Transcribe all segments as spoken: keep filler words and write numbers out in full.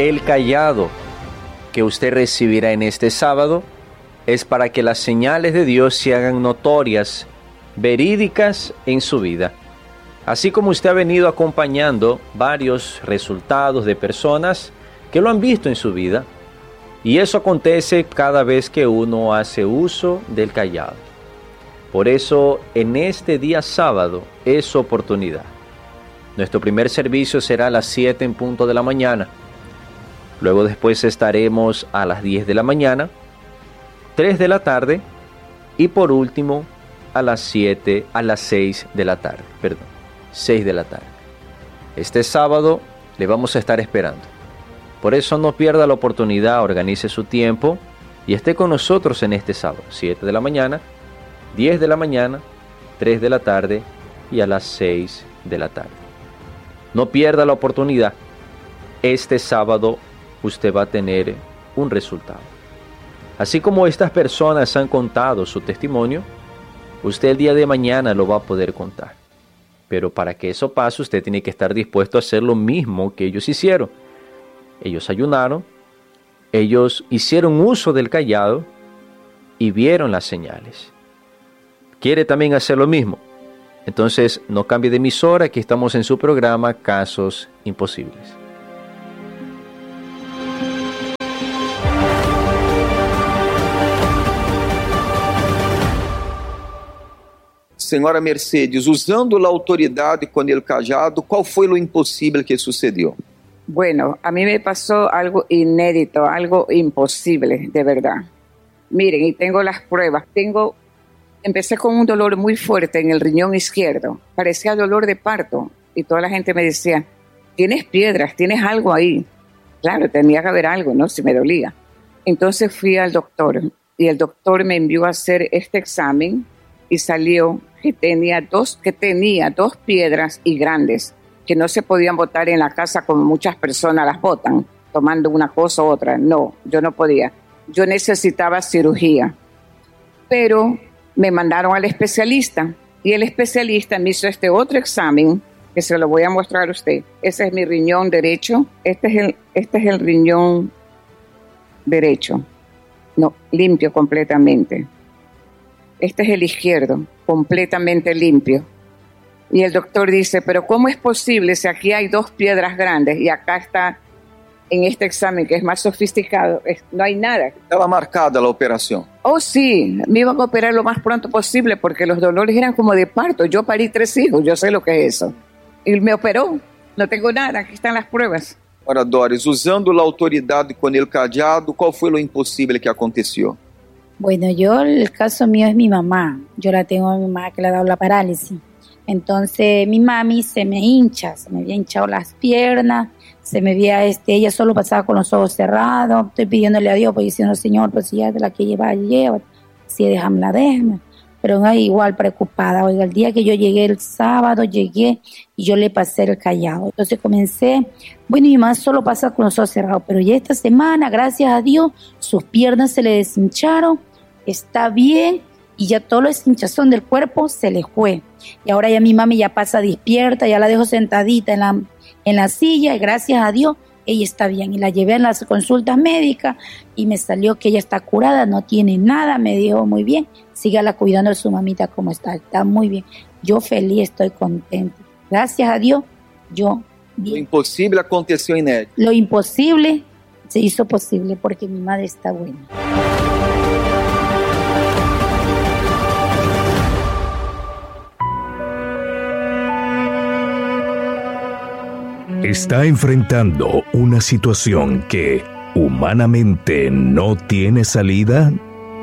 El cayado que usted recibirá en este sábado es para que las señales de Dios se hagan notorias, verídicas en su vida. Así como usted ha venido acompañando varios resultados de personas que lo han visto en su vida, y eso acontece cada vez que uno hace uso del cayado. Por eso, en este día sábado es su oportunidad. Nuestro primer servicio será a las siete en punto de la mañana. Luego después estaremos a las diez de la mañana, tres de la tarde y por último a las siete, a las seis de la tarde, perdón, seis de la tarde. Este sábado le vamos a estar esperando. Por eso no pierda la oportunidad, organice su tiempo y esté con nosotros en este sábado, siete de la mañana, diez de la mañana, tres de la tarde y a las seis de la tarde. No pierda la oportunidad. Este sábado usted va a tener un resultado. Así como estas personas han contado su testimonio, usted el día de mañana lo va a poder contar. Pero para que eso pase, usted tiene que estar dispuesto a hacer lo mismo que ellos hicieron. Ellos ayunaron, ellos hicieron uso del cayado y vieron las señales. ¿Quiere también hacer lo mismo? Entonces no cambie de emisora, aquí estamos en su programa Casos Imposibles. Senhora Mercedes, usando a autoridade com el cajado, qual foi o impossível que sucedeu? Bueno, a mí me pasó algo inédito, algo imposible, de verdad. Miren, y tengo las pruebas. Tengo, empecé con un dolor muy fuerte en el riñón izquierdo. Parecía dolor de parto. Y toda la gente me decía, tienes piedras, tienes algo ahí. Claro, tenía que haber algo, ¿no? Si me dolía. Entonces fui al doctor. Y el doctor me envió a hacer este examen. Y salió que tenía dos, que tenía dos piedras y grandes. Que no se podían botar en la casa como muchas personas las botan, tomando una cosa u otra. No, yo no podía. Yo necesitaba cirugía. Pero me mandaron al especialista y el especialista me hizo este otro examen que se lo voy a mostrar a usted. Ese es mi riñón derecho. Este es el, este es el riñón derecho. No, limpio completamente. Este es el izquierdo, completamente limpio. Y el doctor dice, pero ¿cómo es posible si aquí hay dos piedras grandes y acá está, en este examen que es más sofisticado, es, no hay nada? Estaba marcada la operación. Oh, sí, me iban a operar lo más pronto posible porque los dolores eran como de parto. Yo parí tres hijos, yo sé lo que es eso. Y me operó, no tengo nada, aquí están las pruebas. Ora, Doris, usando a autoridade com el cajado, qual foi o impossível que aconteceu? Bueno, yo, el caso mío es mi mamá. Yo la tengo a mi mamá que le ha dado la parálisis. Entonces mi mami se me hincha, se me había hinchado las piernas, se me veía, este, ella solo pasaba con los ojos cerrados, estoy pidiéndole a Dios, pues diciendo, Señor, pues si ya es de la que lleva, lleva, si déjame la déjame. Pero no, igual preocupada. Oiga, el día que yo llegué el sábado, llegué y yo le pasé el cayado. Entonces comencé, bueno, mi mamá solo pasa con los ojos cerrados, pero ya esta semana, gracias a Dios, sus piernas se le deshincharon, está bien. Y ya todo la hinchazón del cuerpo se le fue. Y ahora ya mi mami ya pasa despierta, ya la dejo sentadita en la, en la silla y gracias a Dios ella está bien. Y la llevé a las consultas médicas y me salió que ella está curada, no tiene nada, me dijo muy bien, sígala cuidando de su mamita como está, está muy bien. Yo feliz, estoy contenta. Gracias a Dios, yo bien. Lo imposible aconteceu inédito. Lo imposible se hizo posible porque mi madre está buena. Está enfrentando una situación que humanamente no tiene salida.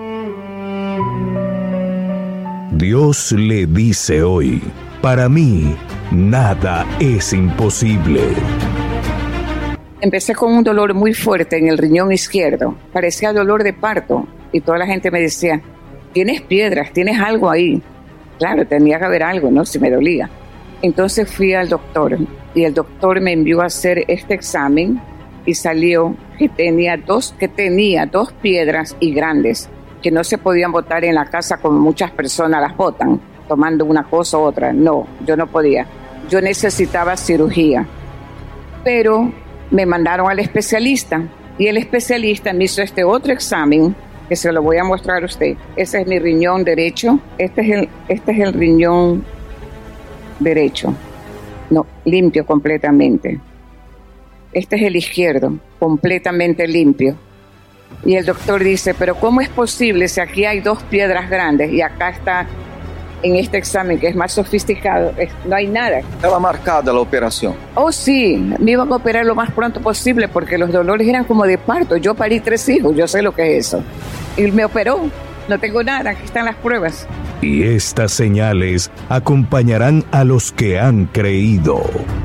Dios le dice hoy, para mí nada es imposible. Empecé con un dolor muy fuerte en el riñón izquierdo, parecía dolor de parto y toda la gente me decía, tienes piedras, tienes algo ahí. Claro, tenía que haber algo, ¿no? Si me dolía. Entonces fui al doctor y el doctor me envió a hacer este examen y salió que tenía dos, que tenía dos piedras y grandes que no se podían botar en la casa como muchas personas las botan, tomando una cosa u otra. No, yo no podía. Yo necesitaba cirugía. Pero me mandaron al especialista y el especialista me hizo este otro examen que se lo voy a mostrar a usted. Ese es mi riñón derecho, este es el, este es el riñón derecho, no, limpio completamente. Este es el izquierdo, completamente limpio. Y el doctor dice, pero ¿cómo es posible si aquí hay dos piedras grandes y acá está, en este examen que es más sofisticado, es, no hay nada? Estaba marcada la operación. Oh, sí, me iban a operar lo más pronto posible porque los dolores eran como de parto. Yo parí tres hijos, yo sé lo que es eso. Y me operó, no tengo nada, aquí están las pruebas. Y estas señales acompañarán a los que han creído.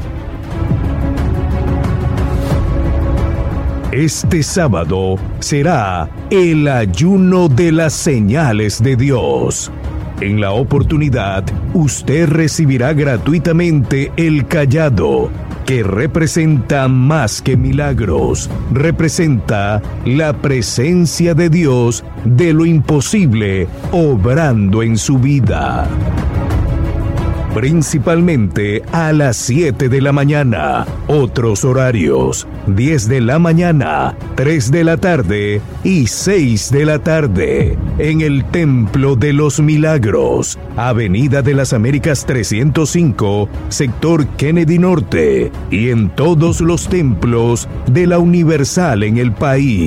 Este sábado será el ayuno de las señales de Dios. En la oportunidad, usted recibirá gratuitamente el cayado, que representa más que milagros, representa la presencia de Dios de lo imposible obrando en su vida. Principalmente a las siete de la mañana, otros horarios, diez de la mañana, tres de la tarde y seis de la tarde, en el Templo de los Milagros, Avenida de las Américas trescientos cinco, sector Kennedy Norte, y en todos los templos de la Universal en el país.